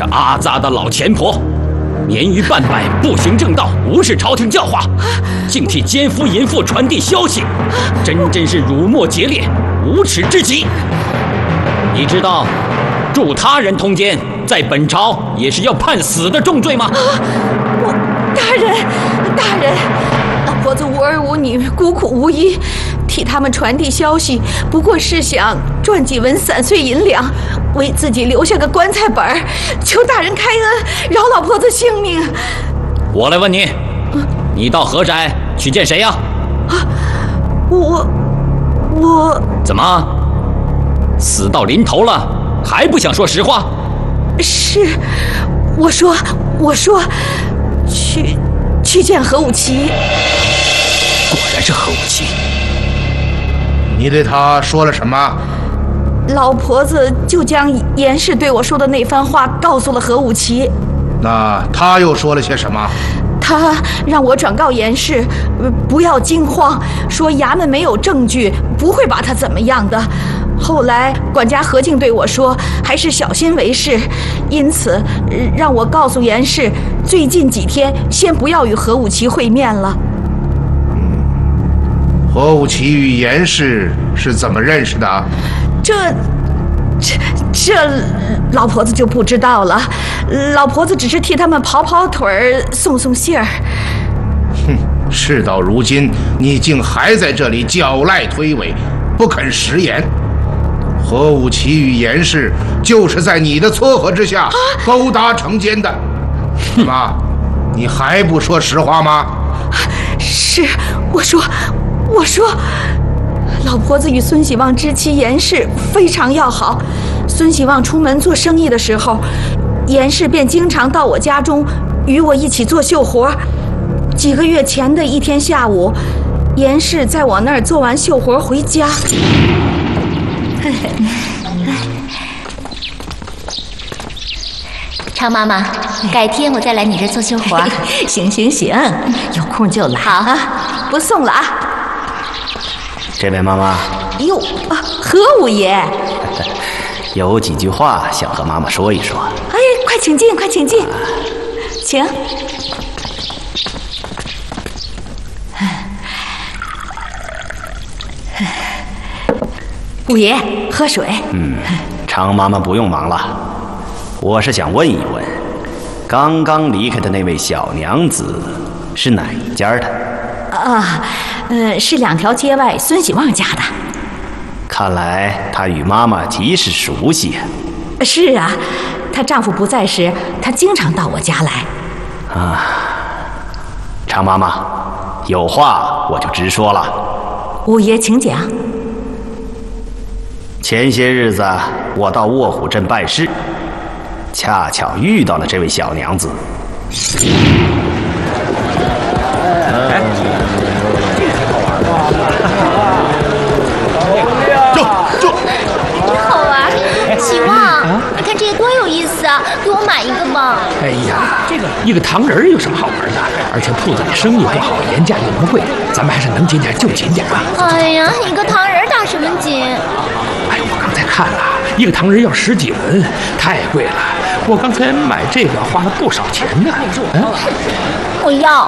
这阿扎的老钱婆，年逾半百，不行正道，无视朝廷教化，竟替奸夫淫妇传递消息，真是辱没节烈，无耻至极。你知道，助他人通奸，在本朝也是要判死的重罪吗？ 大人，老婆子无儿无女，孤苦无依，替他们传递消息，不过是想赚几文散碎银两，为自己留下个棺材本儿。求大人开恩，饶老婆子性命。 我来问你，你到何宅去见谁呀？ 我怎么？死到临头了，还不想说实话？ 是，我说，去见何武奇。 果然是何武奇。 你对他说了什么？ 老婆子就将严氏对我说的那番话告诉了何武奇。 那他又说了些什么？ 他让我转告严氏，不要惊慌，说衙门没有证据，不会把他怎么样的。后来管家何静对我说，还是小心为是，因此让我告诉严氏，最近几天先不要与何武奇会面了。 何武奇与严氏是怎么认识的？ 这老婆子就不知道了，老婆子只是替他们跑跑腿儿，送送信儿。 哼，事到如今，你竟还在这里狡赖推诿，不肯食言。何武奇与严氏就是在你的撮合之下勾搭成奸的。怎么，你还不说实话吗？ 是，我说，老婆子与孙喜旺之妻严氏非常要好。孙喜旺出门做生意的时候，严氏便经常到我家中与我一起做绣活。几个月前的一天下午，严氏在我那儿做完绣活回家。 常妈妈，改天我再来你这做绣活。 行，有空就来。 好啊，不送了啊。 这位妈妈。 哟啊，何五爷。 有几句话想和妈妈说一说。 哎，快请进，请。五爷，喝水。 常妈妈不用忙了，我是想问一问，刚刚离开的那位小娘子是哪一家的？ 是2条街外孙喜旺家的。 看来她与妈妈极是熟悉。 是啊，她丈夫不在时，她经常到我家来。 常妈妈，有话我就直说了。 五爷请讲。 前些日子我到卧虎镇办事，恰巧遇到了这位小娘子。 真好玩！喜旺，你看这个多有意思啊，给我买一个吧。 哎呀，一个糖人有什么好玩的？而且铺子里生意不好，廉价又不贵，咱们还是能紧点就紧点吧。 哎呀，一个糖人打什么紧？ 哎，我刚才看了，一个糖人要10几文，太贵了。我刚才买这个花了不少钱呢。 我要。